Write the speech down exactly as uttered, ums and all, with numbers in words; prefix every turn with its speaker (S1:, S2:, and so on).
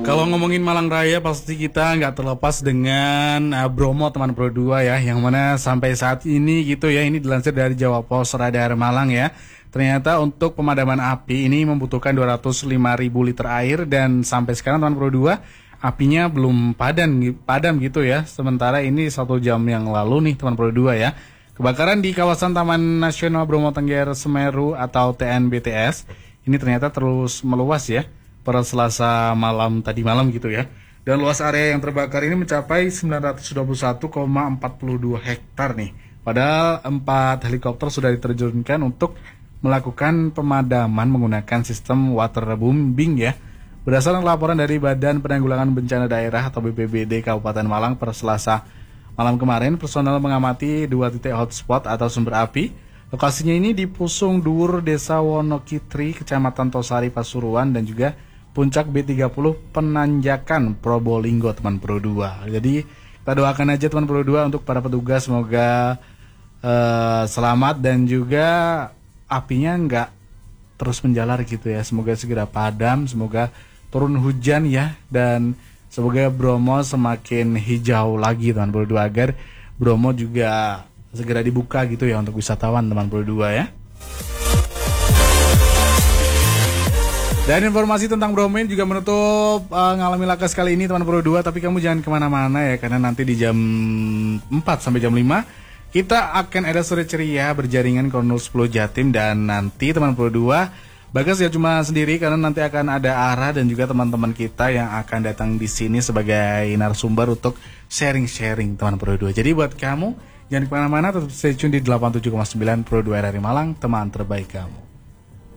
S1: Kalau ngomongin Malang Raya pasti kita nggak terlepas dengan uh, Bromo teman Pro dua ya, yang mana sampai saat ini gitu ya, ini dilansir dari Jawa Pos Radar Malang ya. Ternyata untuk pemadaman api ini membutuhkan dua ratus lima ribu liter air dan sampai sekarang teman Pro dua apinya belum padam padam gitu ya. Sementara ini satu jam yang lalu nih teman Pro dua ya. Kebakaran di kawasan Taman Nasional Bromo Tengger Semeru atau T N B T S ini ternyata terus meluas ya pada Selasa malam tadi malam gitu ya. Dan luas area yang terbakar ini mencapai sembilan ratus dua puluh satu koma empat dua hektar nih. Padahal empat helikopter sudah diterjunkan untuk melakukan pemadaman menggunakan sistem waterbombing ya. Berdasarkan laporan dari Badan Penanggulangan Bencana Daerah atau B P B D Kabupaten Malang per Selasa malam kemarin, personel mengamati dua titik hotspot atau sumber api. Lokasinya ini di Pusung Dhuwur, Desa Wonokitri, Kecamatan Tosari, Pasuruan, dan juga Puncak B tiga puluh Penanjakan, Probolinggo, teman Pro dua. Jadi kita doakan aja teman Pro dua untuk para petugas, semoga uh, selamat dan juga apinya nggak terus menjalar gitu ya. Semoga segera padam, semoga turun hujan ya, dan semoga Bromo semakin hijau lagi teman Pro dua, agar Bromo juga segera dibuka gitu ya untuk wisatawan teman Pro dua ya. Dan informasi tentang Bromo ini juga menutup uh, ngalami laka sekali ini teman Pro dua. Tapi kamu jangan kemana-mana ya, karena nanti di jam empat sampai jam lima kita akan ada sore ceria berjaringan Kornul sepuluh Jatim. Dan nanti teman Pro dua Bagas ya cuma sendiri, karena nanti akan ada Ara dan juga teman-teman kita yang akan datang di sini sebagai narasumber untuk sharing-sharing teman Pro dua. Jadi buat kamu jangan kemana-mana, tetap stay tune di delapan puluh tujuh koma sembilan Pro dua R R I Malang, teman terbaik kamu.